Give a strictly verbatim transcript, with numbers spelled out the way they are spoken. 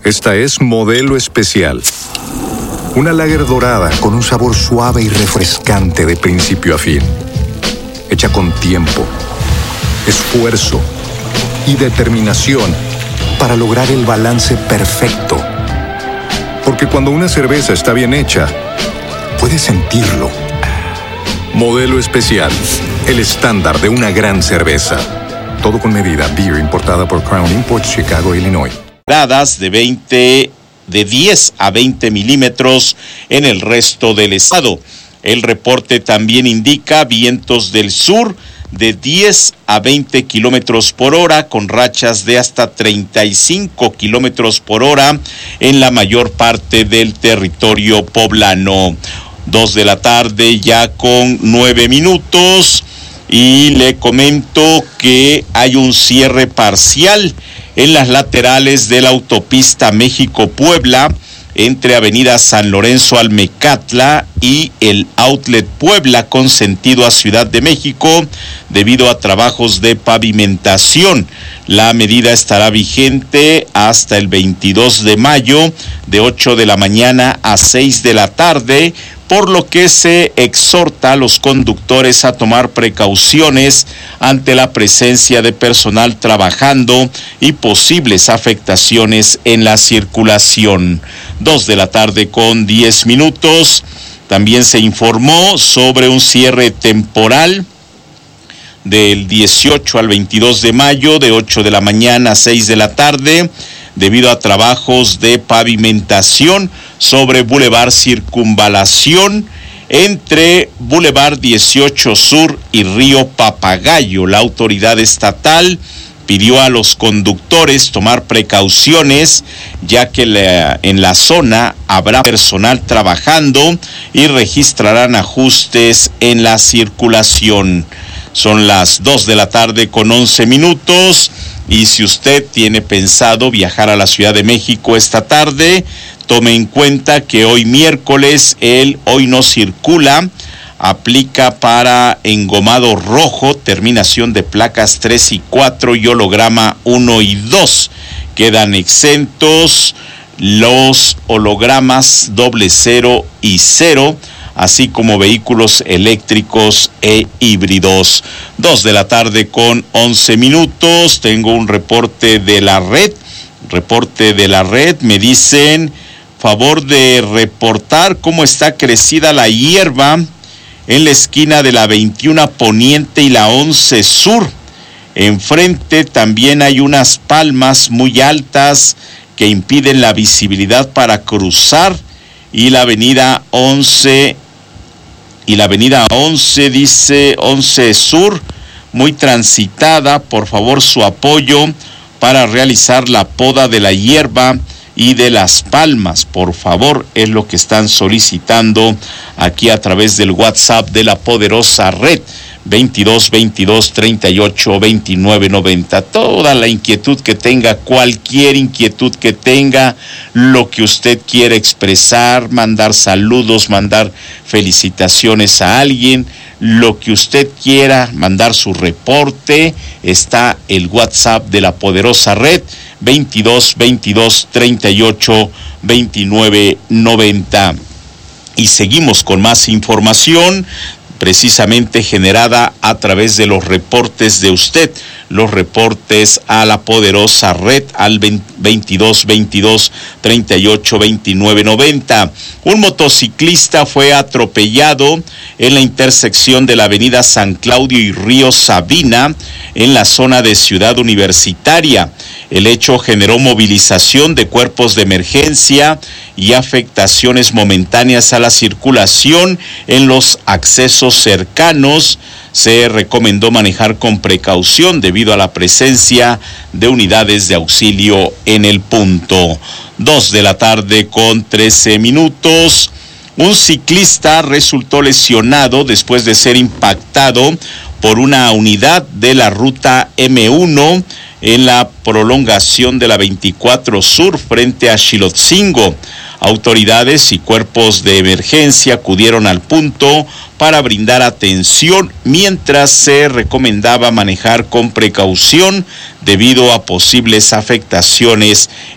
Esta es Modelo Especial. Una lager dorada con un sabor suave y refrescante de principio a fin. Hecha con tiempo, esfuerzo y determinación para lograr el balance perfecto. Porque cuando una cerveza está bien hecha, puedes sentirlo. Modelo Especial, el estándar de una gran cerveza. Todo con medida. Beer importada por Crown Imports, Chicago, Illinois. De veinte, de diez a veinte milímetros en el resto del estado. El reporte también indica vientos del sur de diez a veinte kilómetros por hora, con rachas de hasta treinta y cinco kilómetros por hora en la mayor parte del territorio poblano. Dos de la tarde ya con nueve minutos, y le comento que hay un cierre parcial en las laterales de la autopista México-Puebla, entre Avenida San Lorenzo Almecatla y el Outlet Puebla con sentido a Ciudad de México, debido a trabajos de pavimentación. La medida estará vigente hasta el veintidós de mayo, de ocho de la mañana a seis de la tarde, por lo que se exhorta a los conductores a tomar precauciones ante la presencia de personal trabajando y posibles afectaciones en la circulación. Dos de la tarde con diez minutos. También se informó sobre un cierre temporal del dieciocho al veintidós de mayo, de ocho de la mañana a seis de la tarde, debido a trabajos de pavimentación sobre Boulevard Circunvalación, entre Boulevard dieciocho Sur y Río Papagayo. La autoridad estatal pidió a los conductores tomar precauciones, ya que la, en la zona habrá personal trabajando y registrarán ajustes en la circulación. Son las dos de la tarde con once minutos, y si usted tiene pensado viajar a la Ciudad de México esta tarde, tome en cuenta que hoy miércoles el hoy no circula aplica para engomado rojo, terminación de placas tres y cuatro y holograma uno y dos. Quedan exentos los hologramas doble cero y cero, así como vehículos eléctricos e híbridos. Dos de la tarde con once minutos. Tengo un reporte de la red. Reporte de la red. Me dicen, favor de reportar cómo está crecida la hierba en la esquina de la veintiuno Poniente y la once Sur. Enfrente también hay unas palmas muy altas que impiden la visibilidad para cruzar, y la avenida once y la avenida once, dice once Sur, muy transitada. Por favor, su apoyo para realizar la poda de la hierba y de las palmas, por favor, es lo que están solicitando aquí a través del WhatsApp de la poderosa red veintidós veintidós treinta y ocho veintinueve noventa. Toda la inquietud que tenga, cualquier inquietud que tenga, lo que usted quiera expresar, mandar saludos, mandar felicitaciones a alguien, lo que usted quiera, mandar su reporte, está el WhatsApp de la poderosa red veintidós veintidós treinta y ocho veintinueve noventa. Y seguimos con más información, precisamente generada a través de los reportes de usted, los reportes a la poderosa red al veintidós veintidós treinta y ocho veintinueve noventa. Un motociclista fue atropellado en la intersección de la avenida San Claudio y Río Sabina, en la zona de Ciudad Universitaria. El hecho generó movilización de cuerpos de emergencia y afectaciones momentáneas a la circulación en los accesos cercanos. Se recomendó manejar con precaución debido a la presencia de unidades de auxilio en el punto. Dos de la tarde con trece minutos. Un ciclista resultó lesionado después de ser impactado por una unidad de la ruta eme uno en la prolongación de la veinticuatro Sur frente a Xilotzingo. Autoridades y cuerpos de emergencia acudieron al punto para brindar atención, mientras se recomendaba manejar con precaución debido a posibles afectaciones